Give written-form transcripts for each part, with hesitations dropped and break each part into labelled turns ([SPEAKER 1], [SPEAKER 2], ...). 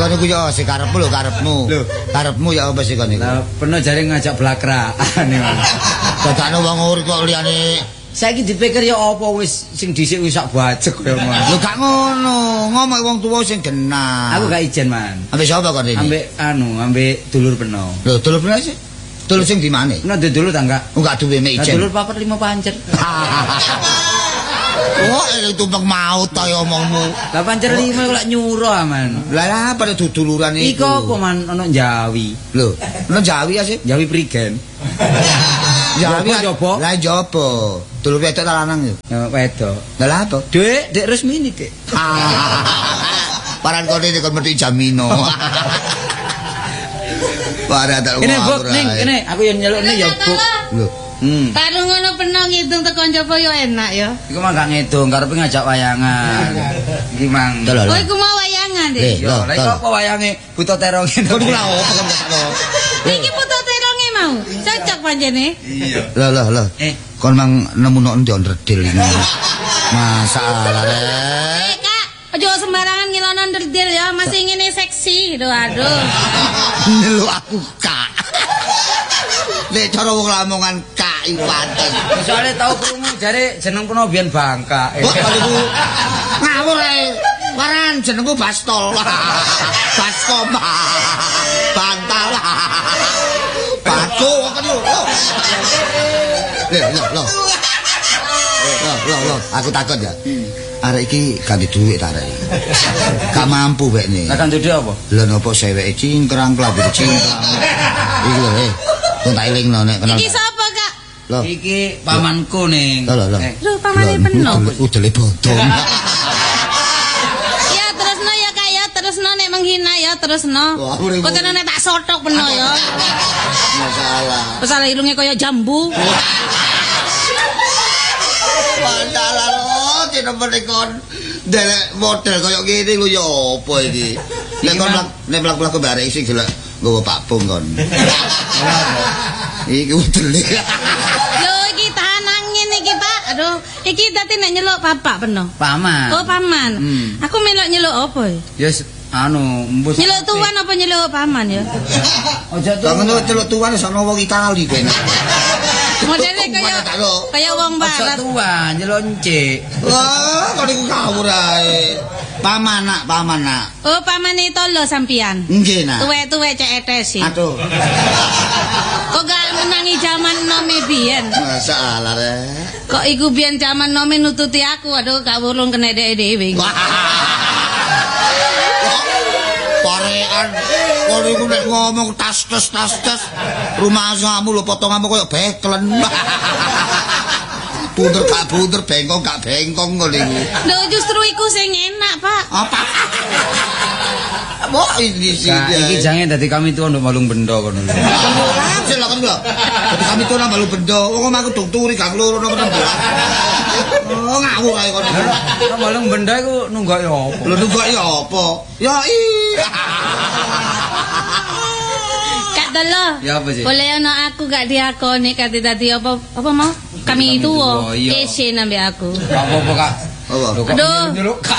[SPEAKER 1] kon iku ya sing karepmu lho karepmu. Karepmu ya apa sih kon iku?
[SPEAKER 2] Lah peno jare ngajak blakraan iki.
[SPEAKER 1] Dadane wong urip kok liyane
[SPEAKER 2] saiki dipikir ya apa wis sing dhisik wis sak bajek kaya ngono.
[SPEAKER 1] Lho gak ngono, ngomong wong tuwa sing genah.
[SPEAKER 2] Aku gak ijen, Man.
[SPEAKER 1] Ambek sapa kon iki?
[SPEAKER 2] Ambek dulur peno.
[SPEAKER 1] Lho, dulur peno sih. Dulur sing di mana?
[SPEAKER 2] Peno dulur ta enggak?
[SPEAKER 1] Enggak duwe mek ijen.
[SPEAKER 2] Dulur 4 5 pancet.
[SPEAKER 1] Oh, tumpeng maut ta omongmu.
[SPEAKER 2] Lah pancet 5 kok lak nyuro aman.
[SPEAKER 1] Lah pada duduluran iku.
[SPEAKER 2] Iku apa man ono Jawi.
[SPEAKER 1] Lho, ono Jawi ya sih?
[SPEAKER 2] Jawi prigen.
[SPEAKER 1] Jawi
[SPEAKER 2] jopo.
[SPEAKER 1] Lah jopo. Dulur wedok ta lanang yo?
[SPEAKER 2] Ya wedok.
[SPEAKER 1] Lah apa?
[SPEAKER 2] Dek resmi nih, Dek.
[SPEAKER 1] Paran kene kon mesti jamino. Para tak
[SPEAKER 2] Kene buk ning, kene aku yang nyelukne ya buk.
[SPEAKER 1] Lho.
[SPEAKER 3] Karo ngono peno ngitung teko njaba ya enak ya.
[SPEAKER 2] Iku mah gak ngitung, karepe ngajak wayangan. Iki mang.
[SPEAKER 3] Oh iku mau wayangan deh.
[SPEAKER 2] Yo, lha iku apa wayange Buta Terong ngene.
[SPEAKER 1] Kok ora apa kan sakno.
[SPEAKER 3] Iki Buta Teronge mau. Cocok pancene.
[SPEAKER 2] Iya.
[SPEAKER 1] Lah. Kon mang nemu nok ndi ndredil iki. Masalah rek.
[SPEAKER 3] Kak, aja sembarangan ngilono ndredil ya, masih ngene seksi. Aduh.
[SPEAKER 1] Nyeluk aku Kak. Nek cara wong Lamongan Kak iku pantes.
[SPEAKER 2] Soale tau krungu jare jeneng kono biyen Bangka.
[SPEAKER 1] Kok niku ngawur ae. Waran jenengku Bastol. Baskom. Bantal. Batu kok niku. Loh, aku takut ya. Arek iki gak duwe dhuwit ta arek. Gak mampu wekne.
[SPEAKER 2] Lah kan duwe apa?
[SPEAKER 1] Lha napa seweke cingkrang klambine cingkrang. Iki lho, kok tak elingno nek kenal.
[SPEAKER 3] Iki sapa, Kak?
[SPEAKER 1] Loh.
[SPEAKER 2] Iki pamanku ning.
[SPEAKER 1] Loh.
[SPEAKER 3] Lho, pamane peno.
[SPEAKER 1] Udele bodong.
[SPEAKER 3] Ya terusno ya Kak ya, terusno nek menghina ya, terusno. Kok tenan nek tak sotok peno ya.
[SPEAKER 1] Masalah.
[SPEAKER 3] Masalah irunge kaya jambu.
[SPEAKER 1] Masalah lho, jeneng kon delek model kaya ngene lho ya apa iki. Nek mlaku-mlaku barek sing jelek nggawa Pak Bung kon. Iki udele.
[SPEAKER 3] Lho iki tahan angin iki Pak. Aduh, iki dadi nek nyeluk bapak peno.
[SPEAKER 2] Paman.
[SPEAKER 3] Oh, paman. Aku melok nyeluk apa ya?
[SPEAKER 2] Ya mbus.
[SPEAKER 3] Nyeluk tuan apa nyeluk paman ya?
[SPEAKER 2] Ojo tuh.
[SPEAKER 1] Lah celuk tuan sono wong Itali kene.
[SPEAKER 3] Modele kaya wong barat.
[SPEAKER 2] Ojo tuan, nyeluk encik.
[SPEAKER 1] Wah, kok niku ngawur ae. Paman nak.
[SPEAKER 3] Oh, pamane tolo sampean.
[SPEAKER 1] Nggih nak.
[SPEAKER 3] Tuwek-tuwek cek etes sih.
[SPEAKER 1] Aduh.
[SPEAKER 3] Kok gak menangi zaman nome biyen?
[SPEAKER 1] Masalah rek.
[SPEAKER 3] Kok iku biyen zaman nome nututi aku. Aduh, gak wulung kena dhewe.
[SPEAKER 1] Parekan. Kok niku nek ngomong tas rumah kamu lho potonganmu koyo beklen. Bunder gak bunder, bengkong gak bengkong ngono iku.
[SPEAKER 3] Lho justru iku sing enak, Pak.
[SPEAKER 1] Apa? Mbok ini sih.
[SPEAKER 2] Iki jange dadi kami tuwa nduk malung benda kono lho.
[SPEAKER 1] Silakan lho. Dadi kami tuwa nang balung benda. Wong omahku dokturi gak loro nang belas. Oh ngawur ae kono.
[SPEAKER 2] Nang malung benda iku nunggak ya apa?
[SPEAKER 1] Lho nunggak ya apa? Ya
[SPEAKER 3] Dolo.
[SPEAKER 2] Ya apa sih?
[SPEAKER 3] Boleh ono aku gak diakoni kate dadi apa mau? Kami itu isin ambek aku.
[SPEAKER 2] Apa Kak?
[SPEAKER 1] Apa?
[SPEAKER 3] Aduh.
[SPEAKER 2] Nyeluk Kak.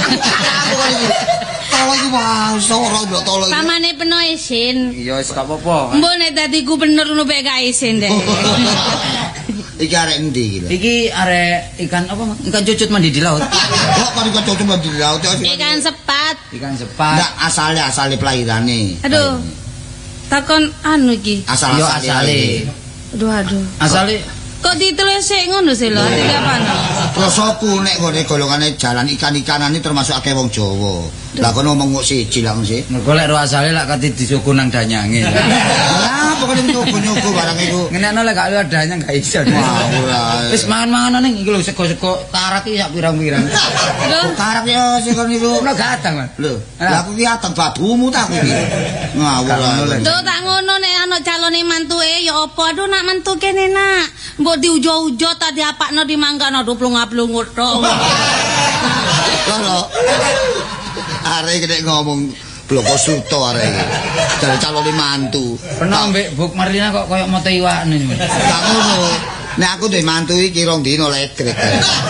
[SPEAKER 1] Tolong iki Mas, tolong.
[SPEAKER 3] Pamane peno isin.
[SPEAKER 2] Iya wis gak apa-apa.
[SPEAKER 3] Mbok nek dadi gubernur ngono bae gak isin deh.
[SPEAKER 1] Iki arek endi iki lho?
[SPEAKER 2] Iki arek ikan apa? Ikan cucut mandi di laut.
[SPEAKER 1] Kok kan ikan cucut mandi di laut?
[SPEAKER 3] Ikan sepat.
[SPEAKER 2] Ikan sepat.
[SPEAKER 1] Enggak asale pelahirane.
[SPEAKER 3] Aduh. Takon anu iki.
[SPEAKER 1] Asale.
[SPEAKER 3] Aduh.
[SPEAKER 2] Asale
[SPEAKER 3] kok ditelesek ngono sih lho, tiga pano.
[SPEAKER 1] Prosoku nek ngene golongane jalan ikan-ikanan iki termasuk akeh wong Jawa. Lah kono ngomong kok siji lak mesti.
[SPEAKER 2] Golek ro asale lak kate disuku nang danyange.
[SPEAKER 1] Lah pokoke nyogo-nyogo barang iku.
[SPEAKER 2] Ngenekno lek gak ada danyang gak iso.
[SPEAKER 1] Wah,
[SPEAKER 2] wis mangan-mangan ning iki lho sego-sego karak iki sak pirang-pirang.
[SPEAKER 3] Lho,
[SPEAKER 1] karak ya sing niku.
[SPEAKER 2] Ono gak adang, Mas.
[SPEAKER 1] Lho, lah aku ki adang babumu ta aku iki. Ngawur.
[SPEAKER 3] Lho tak ngono nek ana calone mantuke ya apa? Aduh nak mantu kene nak. Mbok diujo-ujo ta diapakno dimanggano aduh plung-plungut tok.
[SPEAKER 1] Lho. Arek nek ngomong bloko suto arek. Dari calon mantu.
[SPEAKER 2] Pernah mbek Buk Marlina kok koyo moto iwakne.
[SPEAKER 1] Gak ngono. Nek aku duwe mantu iki rong dino letrik.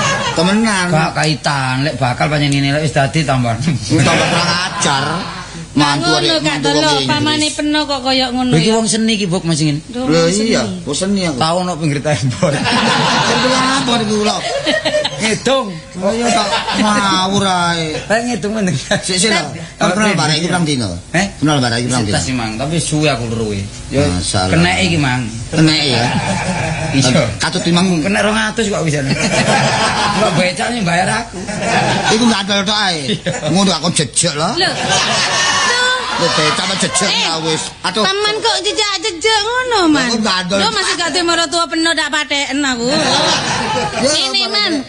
[SPEAKER 1] Temenan.
[SPEAKER 2] Gak kaitan, lek bakal panjenengane lek wis dadi tambah.
[SPEAKER 1] Tambah kurang ajar. Mantu
[SPEAKER 3] ngono gak delok pamane peno kok koyo ngono
[SPEAKER 2] Iki
[SPEAKER 3] ya.
[SPEAKER 2] wong seni iki, Buk, Mas Ingin.
[SPEAKER 1] Lho iya, bosen aku.
[SPEAKER 2] Tau ono pinggir tembok.
[SPEAKER 1] Apa iki kula?
[SPEAKER 2] Ngedung.
[SPEAKER 1] Oh iya tak ngawur ae.
[SPEAKER 2] Ngedung mending.
[SPEAKER 1] Sik lah. Kenal barang iki pirang dino? Kenal barang iki pirang dino?
[SPEAKER 2] Tas Mang, tapi suwe aku luruhe. Ya
[SPEAKER 1] Masalah.
[SPEAKER 2] kenek iki, Mang.
[SPEAKER 1] Kenek ya.
[SPEAKER 2] Iya.
[SPEAKER 1] Katut timang
[SPEAKER 2] Kena 200 kok bisa. Kok becaknya bayar aku.
[SPEAKER 1] iku gak adol tok ae. Ngono aku jejek lho.
[SPEAKER 3] Lho.
[SPEAKER 1] Lho becak apa jejek ya wis. Aduh.
[SPEAKER 3] Paman kok jejak-jejak ngono, Man.
[SPEAKER 1] Aku gak adol.
[SPEAKER 3] Lho masih gak maratuwa peno dak patheken aku. Ini, Man.